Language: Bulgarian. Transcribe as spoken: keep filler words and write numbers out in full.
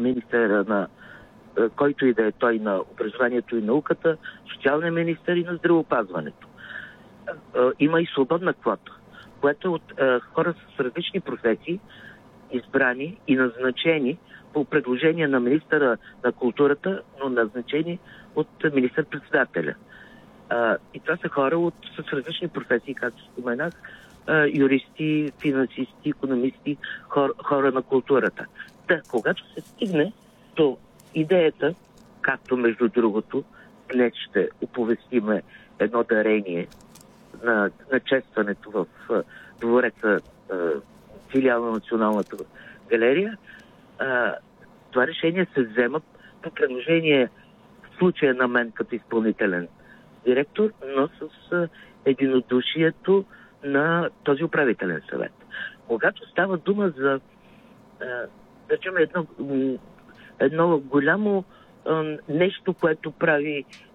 министъра на който и да е той, на образованието и науката, социалния министър и на здравеопазването. Има и свободна квота, което е от хора с различни професии, избрани и назначени по предложение на министъра на културата, но назначени от министър-председателя. И това са хора от, с различни професии, както споменах, юристи, финансисти, икономисти, хор, хора на културата. Та, когато се стигне до идеята, както между другото, днес ще оповестиме едно дарение на, на честването в uh, двореца, uh, филиал на Националната галерия, uh, това решение се взема по предложение в случая на мен като изпълнителен директор, но с uh, единодушието на този управителен съвет. Когато става дума за uh, да чуем едно едно голямо а, нещо, което прави